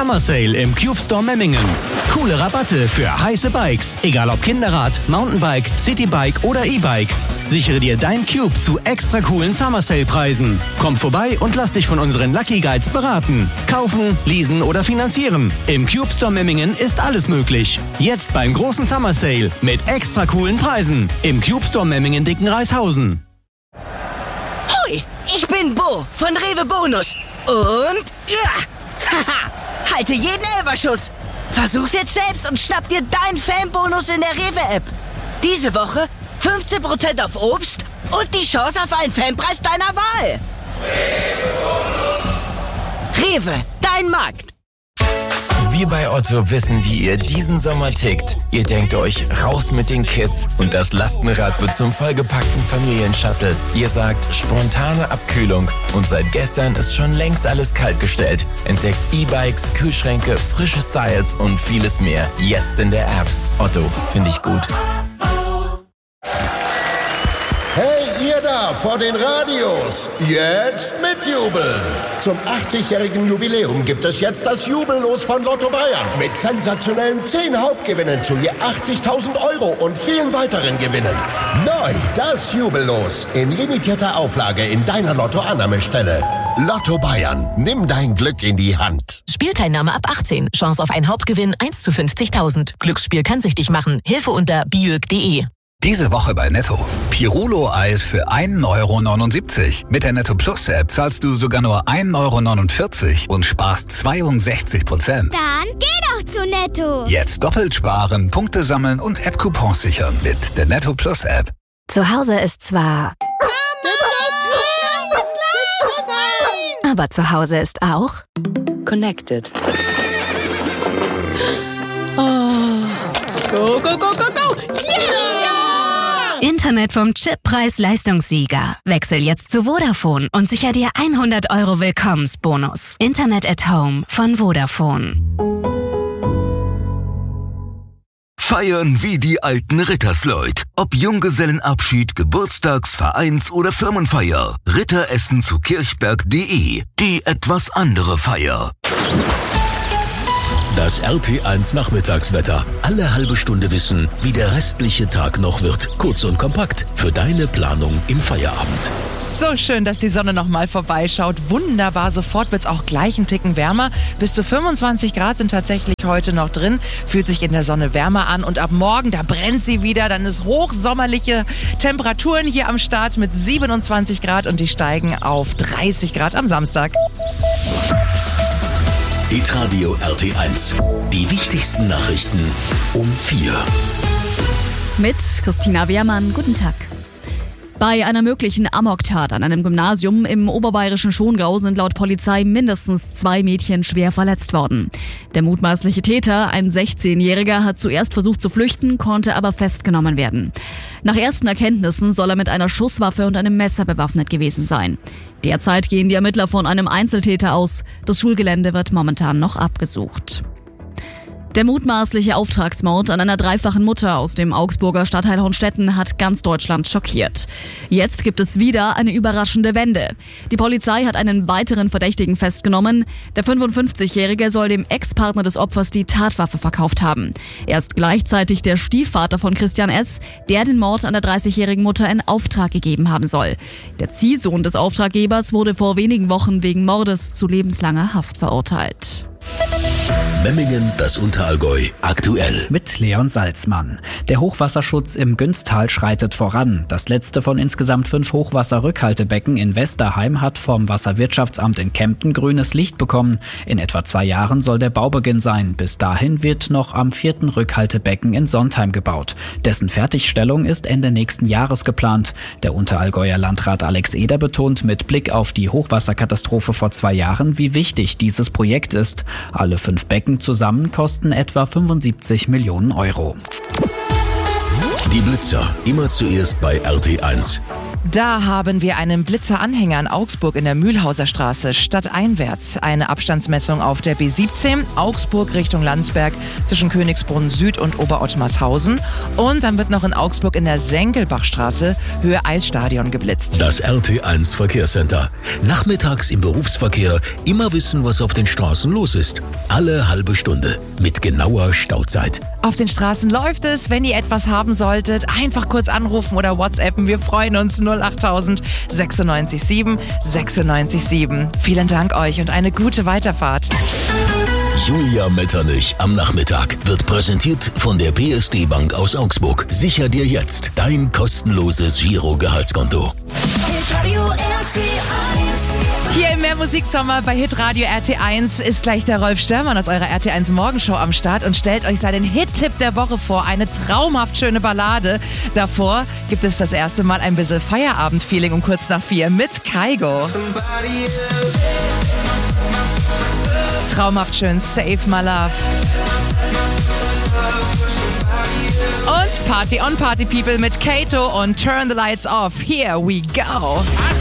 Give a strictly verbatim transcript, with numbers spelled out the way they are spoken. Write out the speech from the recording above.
Summer Sale im Cube Store Memmingen. Coole Rabatte für heiße Bikes, egal ob Kinderrad, Mountainbike, Citybike oder E-Bike. Sichere dir dein Cube zu extra coolen Summer Sale Preisen. Komm vorbei und lass dich von unseren Lucky Guides beraten. Kaufen, leasen oder finanzieren. Im Cube Store Memmingen ist alles möglich. Jetzt beim großen Summer Sale mit extra coolen Preisen. Im Cube Store Memmingen Dickenreishausen. Hoi, ich bin Bo von Rewe Bonus. Und ja, haha, halte jeden Elferschuss. Versuch's jetzt selbst und schnapp dir deinen Fanbonus in der Rewe-App. Diese Woche fünfzehn Prozent auf Obst und die Chance auf einen Fanpreis deiner Wahl. Rewe, dein Markt. Wir bei Otto wissen, wie ihr diesen Sommer tickt. Ihr denkt euch, raus mit den Kids und das Lastenrad wird zum vollgepackten Familienshuttle. Ihr sagt, spontane Abkühlung und seit gestern ist schon längst alles kaltgestellt. Entdeckt E-Bikes, Kühlschränke, frische Styles und vieles mehr. Jetzt in der App. Otto, finde ich gut. Hey, ihr da vor den Radios, jetzt mitjubeln! Zum achtzigjährigen Jubiläum gibt es jetzt das Jubellos von Lotto Bayern mit sensationellen zehn Hauptgewinnen zu je achtzigtausend Euro und vielen weiteren Gewinnen. Neu das Jubellos in limitierter Auflage in deiner Lotto-Annahmestelle. Lotto Bayern, nimm dein Glück in die Hand. Spielteilnahme ab achtzehn. Chance auf einen Hauptgewinn eins zu fünfzigtausend. Glücksspiel kann süchtig machen. Hilfe unter biög punkt de. Diese Woche bei Netto. Pirulo-Eis für ein Euro neunundsiebzig. Mit der Netto Plus App zahlst du sogar nur ein Euro neunundvierzig und sparst zweiundsechzig Prozent. Dann geh doch zu Netto. Jetzt doppelt sparen, Punkte sammeln und App-Coupons sichern mit der Netto Plus App. Zu Hause ist zwar... Aber zu Hause ist auch... Connected. Oh. Go, go, go, go, go! Yeah! Internet vom Chip Preis-Leistungssieger. Wechsel jetzt zu Vodafone und sicher dir hundert Euro Willkommensbonus. Internet at Home von Vodafone. Feiern wie die alten Rittersleut. Ob Junggesellenabschied, Geburtstags-, Vereins- oder Firmenfeier. Ritteressen zu kirchberg punkt de. Die etwas andere Feier. Das R T eins Nachmittagswetter. Alle halbe Stunde wissen, wie der restliche Tag noch wird. Kurz und kompakt für deine Planung im Feierabend. So schön, dass die Sonne noch mal vorbeischaut. Wunderbar, sofort wird es auch gleich einen Ticken wärmer. Bis zu fünfundzwanzig Grad sind tatsächlich heute noch drin. Fühlt sich in der Sonne wärmer an und ab morgen, da brennt sie wieder. Dann ist hochsommerliche Temperaturen hier am Start mit siebenundzwanzig Grad und die steigen auf dreißig Grad am Samstag. Hitradio R T eins. Die wichtigsten Nachrichten um vier. Mit Christina Wehrmann. Guten Tag. Bei einer möglichen Amoktat an einem Gymnasium im oberbayerischen Schongau sind laut Polizei mindestens zwei Mädchen schwer verletzt worden. Der mutmaßliche Täter, ein sechzehnjähriger, hat zuerst versucht zu flüchten, konnte aber festgenommen werden. Nach ersten Erkenntnissen soll er mit einer Schusswaffe und einem Messer bewaffnet gewesen sein. Derzeit gehen die Ermittler von einem Einzeltäter aus. Das Schulgelände wird momentan noch abgesucht. Der mutmaßliche Auftragsmord an einer dreifachen Mutter aus dem Augsburger Stadtteil Hornstetten hat ganz Deutschland schockiert. Jetzt gibt es wieder eine überraschende Wende. Die Polizei hat einen weiteren Verdächtigen festgenommen. Der fünfundfünfzigjährige soll dem Ex-Partner des Opfers die Tatwaffe verkauft haben. Er ist gleichzeitig der Stiefvater von Christian S., der den Mord an der dreißigjährigen Mutter in Auftrag gegeben haben soll. Der Ziehsohn des Auftraggebers wurde vor wenigen Wochen wegen Mordes zu lebenslanger Haft verurteilt. Memmingen, das Unterallgäu, aktuell. Mit Leon Salzmann. Der Hochwasserschutz im Günstal schreitet voran. Das letzte von insgesamt fünf Hochwasserrückhaltebecken in Westerheim hat vom Wasserwirtschaftsamt in Kempten grünes Licht bekommen. In etwa zwei Jahren soll der Baubeginn sein. Bis dahin wird noch am vierten Rückhaltebecken in Sontheim gebaut. Dessen Fertigstellung ist Ende nächsten Jahres geplant. Der Unterallgäuer Landrat Alex Eder betont mit Blick auf die Hochwasserkatastrophe vor zwei Jahren, wie wichtig dieses Projekt ist. Alle fünf Becken zusammen kosten etwa fünfundsiebzig Millionen Euro. Die Blitzer, immer zuerst bei R T eins. Da haben wir einen Blitzeranhänger in Augsburg in der Mühlhauser Straße stadteinwärts. Eine Abstandsmessung auf der B siebzehn, Augsburg Richtung Landsberg zwischen Königsbrunn Süd und Oberottmarshausen. Und dann wird noch in Augsburg in der Senckelbachstraße Höhe Eisstadion geblitzt. Das R T eins Verkehrscenter. Nachmittags im Berufsverkehr immer wissen, was auf den Straßen los ist. Alle halbe Stunde mit genauer Stauzeit. Auf den Straßen läuft es. Wenn ihr etwas haben solltet, einfach kurz anrufen oder WhatsAppen. Wir freuen uns. null achttausend sechsundneunzig sieben sechsundneunzig sieben. Vielen Dank euch und eine gute Weiterfahrt. Julia Metternich am Nachmittag wird präsentiert von der P S D Bank aus Augsburg. Sicher dir jetzt dein kostenloses Giro-Gehaltskonto. Hier im Mehr Musiksommer bei Hitradio R T eins ist gleich der Rolf Störmann aus eurer R T eins Morgenshow am Start und stellt euch seinen Hit-Tipp der Woche vor. Eine traumhaft schöne Ballade. Davor gibt es das erste Mal ein bisschen Feierabend-Feeling um kurz nach vier mit Kygo. Traumhaft schön, Save My Love. Und Party on Party People mit Kato und Turn the Lights Off. Here we go.